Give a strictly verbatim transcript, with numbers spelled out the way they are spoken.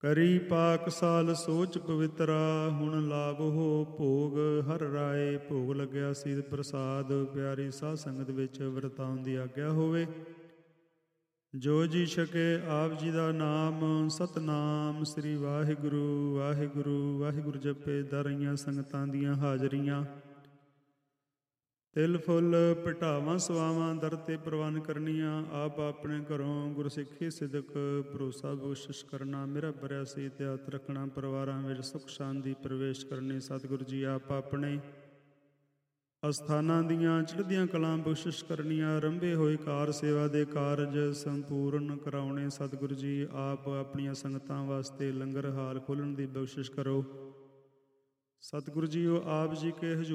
ਕਰੀ ਪਾਕ ਸਾਲ ਸੋਚ ਪਵਿੱਤਰਾ, ਹੁਣ ਲਾਭ ਹੋ ਭੋਗ ਹਰ ਰਾਏ। ਭੋਗ ਲੱਗਿਆ ਸੀਤ ਪ੍ਰਸਾਦ, ਪਿਆਰੀ ਸਾਧ ਸੰਗਤ ਵਿੱਚ ਵਰਤਾਉਣ ਦੀ ਆਗਿਆ ਹੋਵੇ। ਜੋ ਜੀ ਛਕੇ ਆਪ ਜੀ ਦਾ ਨਾਮ, ਸਤਨਾਮ ਸ੍ਰੀ ਵਾਹਿਗੁਰੂ ਵਾਹਿਗੁਰੂ ਵਾਹਿਗੁਰੂ ਜਪੇ। ਦਰ ਰਹੀਆਂ ਸੰਗਤਾਂ ਦੀਆਂ ਹਾਜ਼ਰੀਆਂ, ਤਿਲ ਫੁੱਲ ਭਟਾਵਾਂ ਸਵਾਵਾਂ ਦਰ 'ਤੇ ਪ੍ਰਵਾਨ ਕਰਨੀਆਂ। ਆਪ ਆਪਣੇ ਘਰੋਂ ਗੁਰਸਿੱਖੀ ਸਿਦਕ ਭਰੋਸਾ ਬਖਸ਼ਿਸ਼ ਕਰਨਾ, ਮੇਰਾ ਭਰਿਆ ਸੀ ਇਤਿਹਾਤ ਰੱਖਣਾ। ਪਰਿਵਾਰਾਂ ਵਿੱਚ ਸੁੱਖ ਸ਼ਾਂਤੀ ਪ੍ਰਵੇਸ਼ ਕਰਨੀ। ਸਤਿਗੁਰੂ ਜੀ ਆਪ ਆਪਣੇ ਅਸਥਾਨਾਂ ਦੀਆਂ ਚੜ੍ਹਦੀਆਂ ਕਲਾਂ ਬਖਸ਼ਿਸ਼ ਕਰਨੀਆਂ। ਆਰੰਭੇ ਹੋਏ ਕਾਰ ਸੇਵਾ ਦੇ ਕਾਰਜ ਸੰਪੂਰਨ ਕਰਾਉਣੇ। ਸਤਿਗੁਰੂ ਜੀ ਆਪ ਆਪਣੀਆਂ ਸੰਗਤਾਂ ਵਾਸਤੇ ਲੰਗਰ ਹਾਲ ਖੋਲ੍ਹਣ ਦੀ ਬਖਸ਼ਿਸ਼ ਕਰੋ। ਸਤਿਗੁਰੂ ਜੀ ਉਹ ਆਪ ਜੀ ਕੇ ਹਜ਼ੂਰ